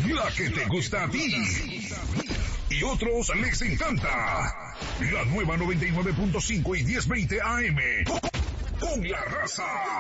La que te gusta a ti. Y otros les encanta. La nueva 99.5 y 1020 AM. Con la raza.